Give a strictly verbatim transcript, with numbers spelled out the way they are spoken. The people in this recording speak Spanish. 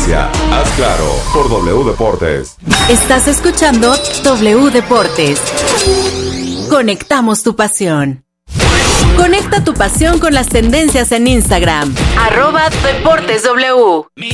competencia. Haz claro por W Deportes. Estás escuchando W Deportes. Conectamos tu pasión. Conecta tu pasión con las tendencias en Instagram. Arroba Deportes W.